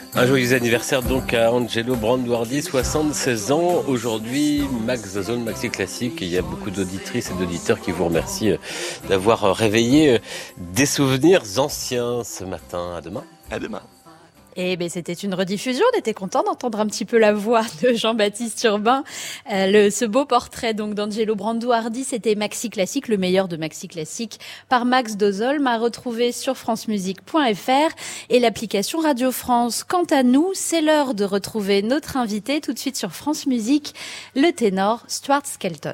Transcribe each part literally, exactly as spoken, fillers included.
Un joyeux anniversaire donc à Angelo Branduardi, soixante-seize ans. Aujourd'hui, Max Zone Maxi Classique. Il y a beaucoup d'auditrices et d'auditeurs qui vous remercient d'avoir réveillé des souvenirs anciens ce matin. À demain. À demain. Eh bien, c'était une rediffusion. On était content d'entendre un petit peu la voix de Jean-Baptiste Urbain. Euh, le, ce beau portrait donc d'Angelo Branduardi, c'était Maxi Classique, le meilleur de Maxi Classique, par Max Dozolm, à retrouver sur francemusique point f r et l'application Radio France. Quant à nous, c'est l'heure de retrouver notre invité tout de suite sur France Musique, le ténor Stuart Skelton.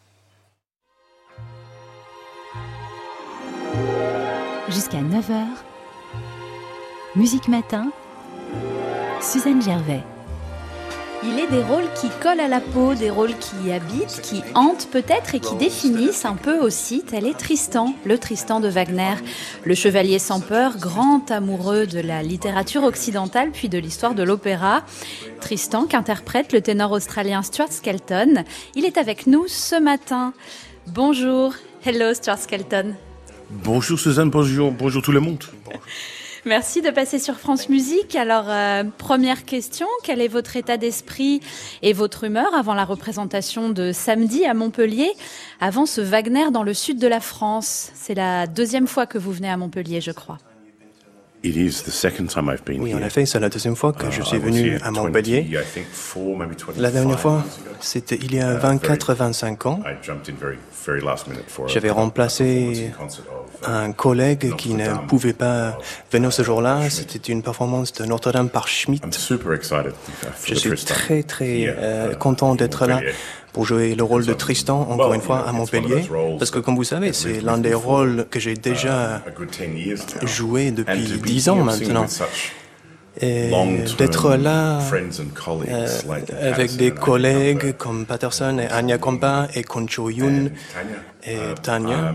Jusqu'à neuf heures, Musique Matin, Suzanne Gervais. Il est des rôles qui collent à la peau, des rôles qui habitent, qui hantent peut-être et qui définissent un peu aussi. Tel est Tristan, le Tristan de Wagner, le chevalier sans peur, grand amoureux de la littérature occidentale puis de l'histoire de l'opéra. Tristan qu'interprète le ténor australien Stuart Skelton. Il est avec nous ce matin. Bonjour, hello Stuart Skelton. Bonjour Suzanne, bonjour, bonjour tout le monde. Bonjour. Merci de passer sur France Musique. Alors, euh, première question, quel est votre état d'esprit et votre humeur avant la représentation de samedi à Montpellier, avant ce Wagner dans le sud de la France? C'est la deuxième fois que vous venez à Montpellier, je crois. It is the second time I've been oui, here. en effet, c'est la deuxième fois que je suis venu à Montpellier. La dernière fois, c'était il y a vingt-quatre à vingt-cinq ans. J'avais remplacé un collègue qui ne pouvait pas venir ce jour-là. C'était une performance de Notre-Dame par Schmitt. Je suis très très euh, content d'être là pour jouer le rôle de Tristan, encore une fois, à Montpellier. Parce que, comme vous savez, c'est l'un des rôles que j'ai déjà joué depuis dix ans maintenant. Et d'être là euh, avec des collègues comme Patterson et Anya Kompa et Concho Yoon et Tanya.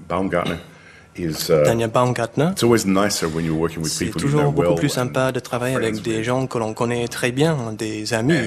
Tanya Baumgartner. C'est toujours beaucoup plus sympa de travailler avec des gens que l'on connaît très bien, des amis.